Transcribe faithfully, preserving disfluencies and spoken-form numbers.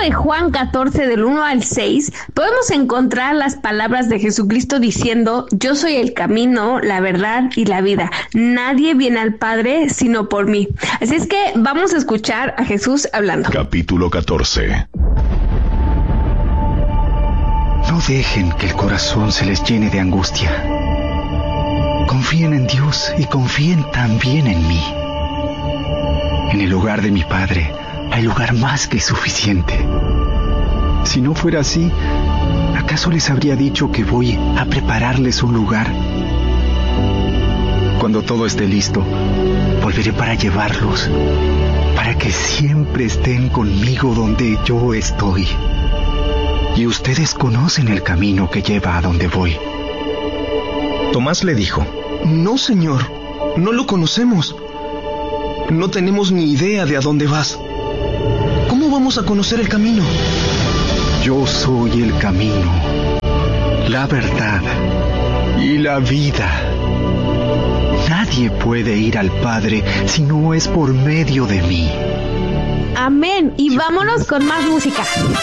de Juan catorce, del uno al seis, podemos encontrar las palabras de Jesucristo diciendo: yo soy el camino, la verdad y la vida. Nadie viene al Padre sino por mí. Así es que vamos a escuchar a Jesús hablando. Capítulo catorce. No dejen que el corazón se les llene de angustia. Confíen en Dios y confíen también en mí. En el hogar de mi Padre hay lugar más que suficiente. Si no fuera así, ¿acaso les habría dicho que voy a prepararles un lugar? Cuando todo esté listo, volveré para llevarlos, para que siempre estén conmigo donde yo estoy. Y ustedes conocen el camino que lleva a donde voy. Tomás le dijo: No, Señor, no lo conocemos. No tenemos ni idea de a dónde vas. ¿Cómo vamos a conocer el camino? Yo soy el camino, la verdad y la vida. Nadie puede ir al Padre si no es por medio de mí. Amén. Y vámonos con más música.